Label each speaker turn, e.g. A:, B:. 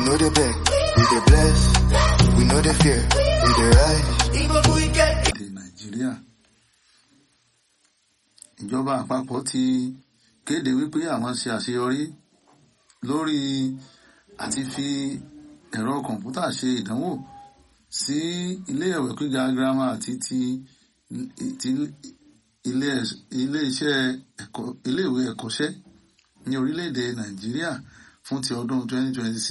A: know the beg, we the bless, we know the fear, we the rise.
B: Èdè Nàìjíríà. Ìjọba àpapọ̀ ti kéde wípé àwọn ṣe àṣeyọrí lórí àti fi ẹ̀rọ kọ̀ǹpútà ṣe ìdánwò sí ilé-ìwé gíga girama àti ti ilé-ìwé ẹ̀kọ́ṣẹ́ ní orílẹ̀-èdè Nàìjíríà fún ti ọdún 2026.